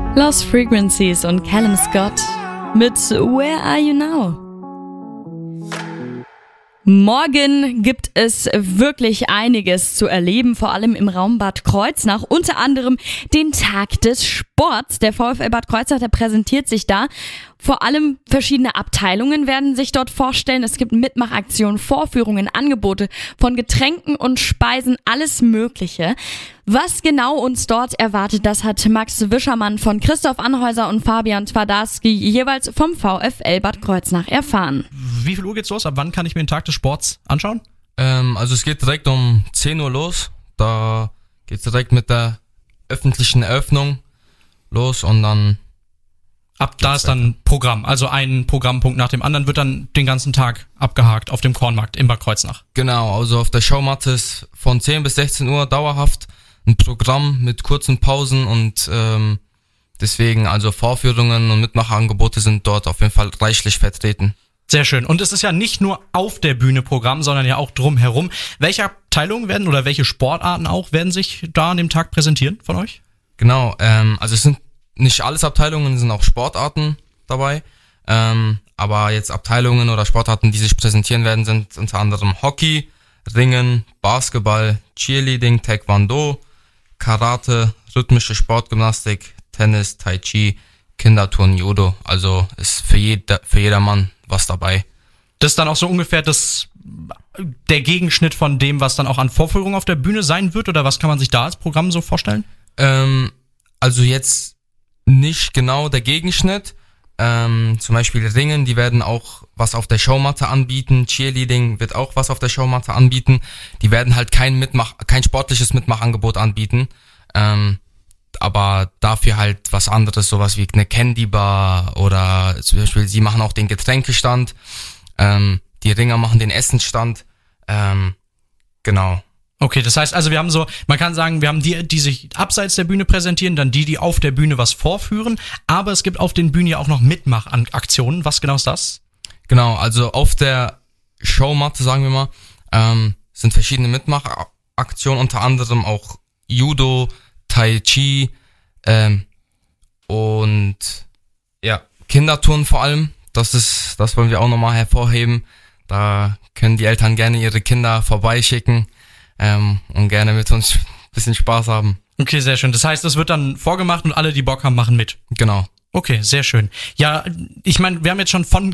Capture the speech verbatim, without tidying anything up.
Lost Frequencies und Callum Scott mit Where Are You Now? Morgen gibt es wirklich einiges zu erleben, vor allem im Raum Bad Kreuznach. Unter anderem den Tag des Sports. Der VfL Bad Kreuznach, der präsentiert sich da. Vor allem verschiedene Abteilungen werden sich dort vorstellen. Es gibt Mitmachaktionen, Vorführungen, Angebote von Getränken und Speisen, alles Mögliche. Was genau uns dort erwartet, das hat Max Wischermann von Christoph Anhäuser und Fabian Twardarski jeweils vom VfL Bad Kreuznach erfahren. Wie viel Uhr geht's los? Ab wann kann ich mir den Tag des Sports anschauen? Ähm, also es geht direkt um zehn Uhr los. Da geht's direkt mit der öffentlichen Eröffnung los und dann... Ab da ist dann Programm, also ein Programmpunkt nach dem anderen wird dann den ganzen Tag abgehakt auf dem Kornmarkt in Bad Kreuznach. Genau, also auf der Showmatte ist von zehn bis sechzehn Uhr dauerhaft ein Programm mit kurzen Pausen und ähm, deswegen also Vorführungen und Mitmachangebote sind dort auf jeden Fall reichlich vertreten. Sehr schön. Und es ist ja nicht nur auf der Bühne Programm, sondern ja auch drumherum. Welche Abteilungen werden oder welche Sportarten auch werden sich da an dem Tag präsentieren von euch? Genau, ähm, also es sind nicht alles Abteilungen, es sind auch Sportarten dabei. Ähm, aber jetzt Abteilungen oder Sportarten, die sich präsentieren werden, sind unter anderem Hockey, Ringen, Basketball, Cheerleading, Taekwondo, Karate, rhythmische Sportgymnastik, Tennis, Tai Chi, Kinderturnen, Judo. Also ist für jeder, für jedermann was dabei. Das ist dann auch so ungefähr das, der Gegenschnitt von dem, was dann auch an Vorführungen auf der Bühne sein wird? Oder was kann man sich da als Programm so vorstellen? Ähm, also jetzt nicht genau der Gegenschnitt. Ähm, zum Beispiel Ringen, die werden auch was auf der Showmatte anbieten. Cheerleading wird auch was auf der Showmatte anbieten. Die werden halt kein Mitmach, kein sportliches Mitmachangebot anbieten. Ähm, aber dafür halt was anderes, sowas wie eine Candy Bar oder zum Beispiel, sie machen auch den Getränkestand. Ähm, die Ringer machen den Essensstand. Ähm, genau. Okay, das heißt also, wir haben so, man kann sagen, wir haben die, die sich abseits der Bühne präsentieren, dann die, die auf der Bühne was vorführen, aber es gibt auf den Bühnen ja auch noch Mitmachaktionen. Was genau ist das? Genau, also auf der Showmatte, sagen wir mal, ähm, sind verschiedene Mitmachaktionen, unter anderem auch Judo, Tai Chi ähm, und ja, Kinderturnen vor allem. Das ist, das wollen wir auch nochmal hervorheben. Da können die Eltern gerne ihre Kinder vorbeischicken. Ähm, und gerne mit uns ein bisschen Spaß haben. Okay, sehr schön. Das heißt, es wird dann vorgemacht und alle, die Bock haben, machen mit. Genau. Okay, sehr schön. Ja, ich meine, wir haben jetzt schon von